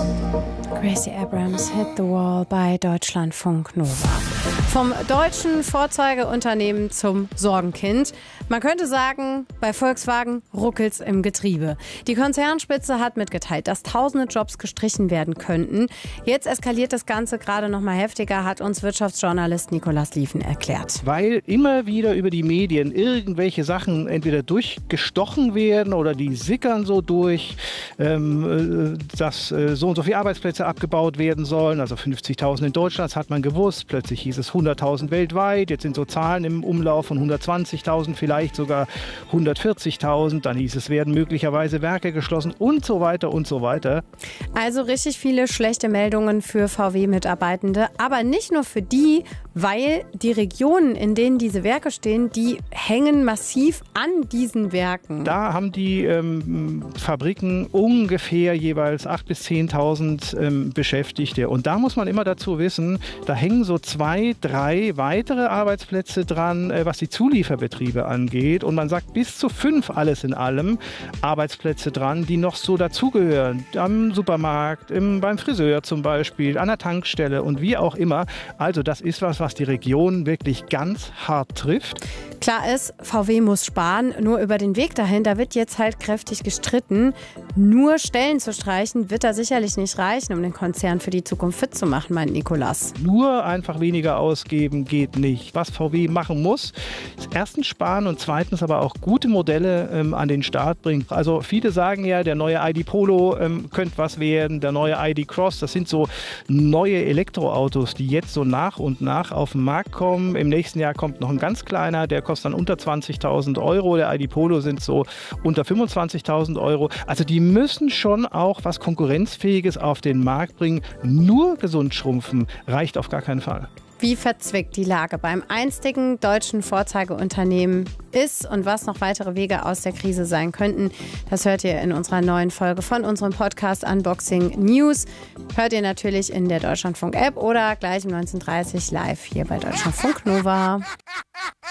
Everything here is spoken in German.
Gracie Abrams, Hit the Wall bei Deutschlandfunk Nova. Vom deutschen Vorzeigeunternehmen zum Sorgenkind. Man könnte sagen, bei Volkswagen ruckelt's im Getriebe. Die Konzernspitze hat mitgeteilt, dass tausende Jobs gestrichen werden könnten. Jetzt eskaliert das Ganze gerade noch mal heftiger, hat uns Wirtschaftsjournalist Nikolaus Lieven erklärt. Weil immer wieder über die Medien irgendwelche Sachen entweder durchgestochen werden oder die sickern so durch, dass so und so viele Arbeitsplätze abgebaut werden sollen. Also 50.000 in Deutschland, das hat man gewusst. Plötzlich hieß es 100.000 weltweit. Jetzt sind so Zahlen im Umlauf von 120.000, vielleicht sogar 140.000. Dann hieß es, werden möglicherweise Werke geschlossen und so weiter und so weiter. Also richtig viele schlechte Meldungen für VW-Mitarbeitende. Aber nicht nur für die, weil die Regionen, in denen diese Werke stehen, die hängen massiv an diesen Werken. Da haben die Fabriken ungefähr jeweils 8.000 bis 10.000 Beschäftigte. Und da muss man immer dazu wissen, da hängen so 2, 3 weitere Arbeitsplätze dran, was die Zulieferbetriebe angeht. Und man sagt bis zu 5 alles in allem Arbeitsplätze dran, die noch so dazugehören. Am Supermarkt, beim Friseur zum Beispiel, an der Tankstelle und wie auch immer. Also das ist was die Region wirklich ganz hart trifft. Klar ist, VW muss sparen, nur über den Weg dahin, da wird jetzt halt kräftig gestritten. Nur Stellen zu streichen, wird da sicherlich nicht reichen, um den Konzern für die Zukunft fit zu machen, meint Nikolaus. Nur einfach weniger ausgeben geht nicht. Was VW machen muss, ist erstens sparen und zweitens aber auch gute Modelle an den Start bringen. Also viele sagen ja, der neue ID Polo könnte was werden, der neue ID Cross, das sind so neue Elektroautos, die jetzt so nach und nach auf den Markt kommen. Im nächsten Jahr kommt noch ein ganz kleiner, der kostet dann unter 20.000 Euro. Der ID Polo sind so unter 25.000 Euro. Also die müssen schon auch was Konkurrenzfähiges auf den Markt bringen. Nur gesund schrumpfen reicht auf gar keinen Fall. Wie verzwickt die Lage beim einstigen deutschen Vorzeigeunternehmen ist und was noch weitere Wege aus der Krise sein könnten, das hört ihr in unserer neuen Folge von unserem Podcast Unboxing News. Hört ihr natürlich in der Deutschlandfunk-App oder gleich um 19.30 Uhr live hier bei Deutschlandfunk Nova.